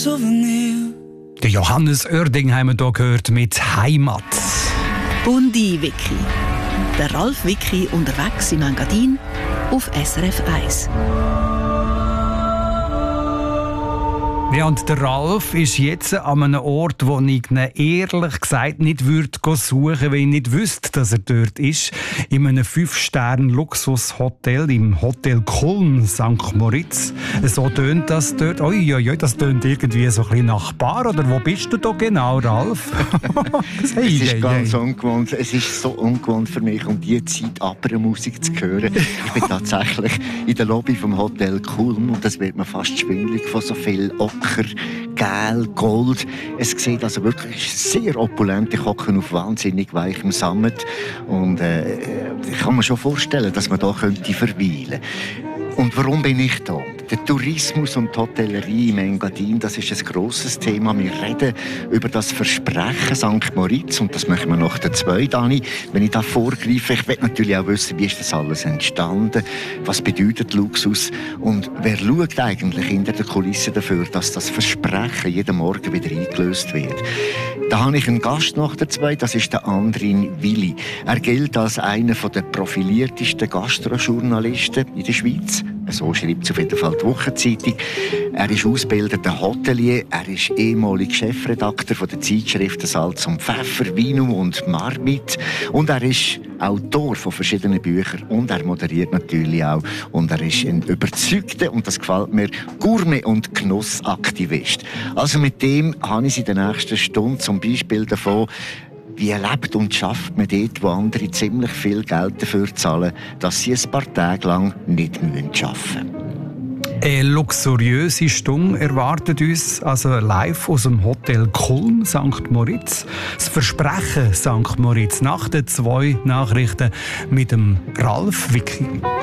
Souvenir. Der Johannes Oerding haben wir hier gehört mit Heimat. Bundi-Wiki. Der Ralf Wiki unterwegs im Engadin auf SRF 1. Ja, und der Ralf ist jetzt an einem Ort, wo ich ihn ehrlich gesagt nicht suchen würde, wenn ich nicht wüsste, dass er dort ist. In einem 5-Sterne-Luxushotel im Hotel Kulm St. Moritz. So tönt das dort. Uiuiui, das tönt irgendwie so ein bisschen nach Bar. Oder wo bist du da genau, Ralf? Es ist ganz ungewohnt. Es ist so ungewohnt für mich, um diese Zeit Musik zu hören. Ich bin tatsächlich in der Lobby vom Hotel Kulm und das wird mir fast schwindelig von so viel Ocker, Gel, Gold. Es sieht also wirklich sehr opulent. Ich hocke auf wahnsinnig weichem Sammet und ich kann mir schon vorstellen, dass man da könnte verweilen. Und warum bin ich da? Der Tourismus und die Hotellerie im Engadin, das ist ein grosses Thema. Wir reden über das Versprechen St. Moritz und das machen wir nach der 2, Dani. Wenn ich da vorgreife, ich will natürlich auch wissen, wie ist das alles entstanden, was bedeutet Luxus und wer schaut eigentlich hinter der Kulisse dafür, dass das Versprechen jeden Morgen wieder eingelöst wird. Da habe ich einen Gast nach der 2, das ist der Andrin Willi. Er gilt als einer der profiliertesten Gastrojournalisten in der Schweiz. So schreibt es auf jeden Fall die Wochenzeitung. Er ist ausgebildeter Hotelier, er ist ehemaliger Chefredakteur von der Zeitschriften Salz und Pfeffer, Vinum und Marmit. Und er ist Autor von verschiedenen Büchern und er moderiert natürlich auch. Und er ist ein überzeugter, und das gefällt mir, Gourmet- und Genussaktivist. Also mit dem habe ich in der nächsten Stunde zum Beispiel davon, wie lebt und schafft man dort, wo andere ziemlich viel Geld dafür zahlen, dass sie ein paar Tage lang nicht arbeiten müssen. Eine luxuriöse Stunde erwartet uns, also live aus dem Hotel Kulm St. Moritz. Das Versprechen St. Moritz nach den 2 Nachrichten mit dem Ralf Wiki.